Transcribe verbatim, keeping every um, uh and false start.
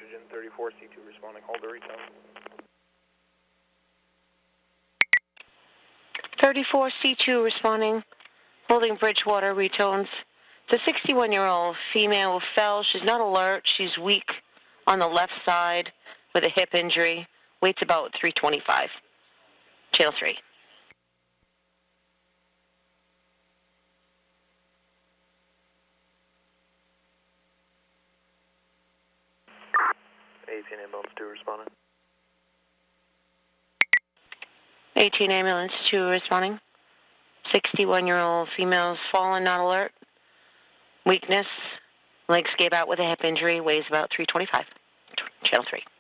oxygen, thirty-four C two responding, hold the retone. thirty-four C two responding, holding Bridgewater retones. The sixty-one-year-old female fell. She's not alert. She's weak on the left side with a hip injury. Weight's about three twenty-five. Channel three. eighteen ambulance two responding. eighteen ambulance two responding. sixty-one-year-old female's fallen, not alert. Weakness. Legs gave out with a hip injury. Weighs about three twenty-five. Channel three.